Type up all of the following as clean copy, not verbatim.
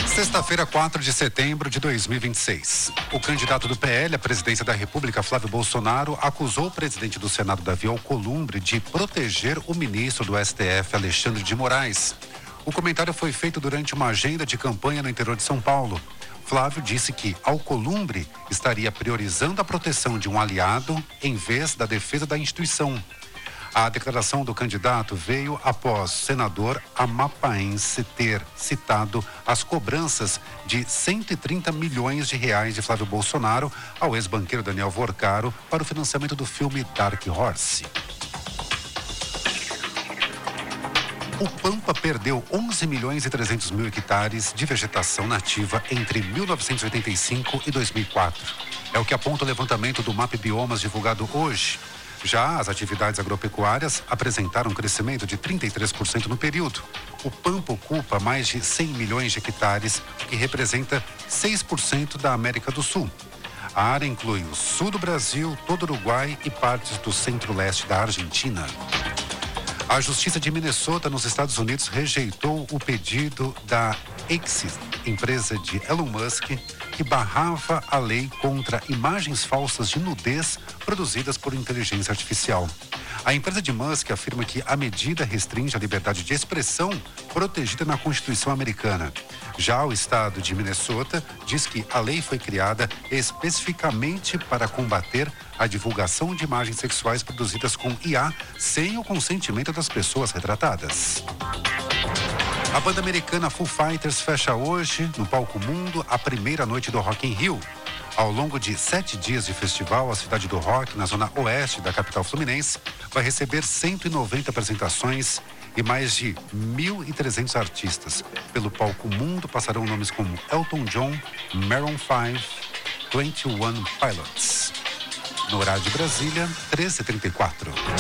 Sexta-feira, 4 de setembro de 2026. O candidato do PL à presidência da República, Flávio Bolsonaro, acusou o presidente do Senado, Davi Alcolumbre, de proteger o ministro do STF, Alexandre de Moraes. O comentário foi feito durante uma agenda de campanha no interior de São Paulo. Flávio disse que Alcolumbre estaria priorizando a proteção de um aliado em vez da defesa da instituição. A declaração do candidato veio após o senador amapaense ter citado as cobranças de 130 milhões de reais de Flávio Bolsonaro ao ex-banqueiro Daniel Vorcaro para o financiamento do filme Dark Horse. O Pampa perdeu 11 milhões e 300 mil hectares de vegetação nativa entre 1985 e 2004. É o que aponta o levantamento do MAP Biomas divulgado hoje. Já as atividades agropecuárias apresentaram um crescimento de 33% no período. O Pampa ocupa mais de 100 milhões de hectares, o que representa 6% da América do Sul. A área inclui o sul do Brasil, todo o Uruguai e partes do centro-leste da Argentina. A Justiça de Minnesota, nos Estados Unidos, rejeitou o pedido da X, empresa de Elon Musk, que barrava a lei contra imagens falsas de nudez produzidas por inteligência artificial. A empresa de Musk afirma que a medida restringe a liberdade de expressão protegida na Constituição americana. Já o estado de Minnesota diz que a lei foi criada especificamente para combater a divulgação de imagens sexuais produzidas com IA sem o consentimento das pessoas retratadas. A banda americana Foo Fighters fecha hoje, no Palco Mundo, a primeira noite do Rock in Rio. Ao longo de 7 dias de festival, a cidade do rock, na zona oeste da capital fluminense, vai receber 190 apresentações e mais de 1.300 artistas. Pelo Palco Mundo passarão nomes como Elton John, Maroon 5, 21 Pilots. No horário de Brasília, 13h34.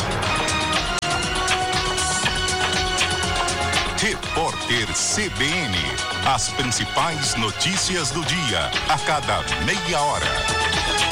Repórter CBN. As principais notícias do dia, a cada meia hora.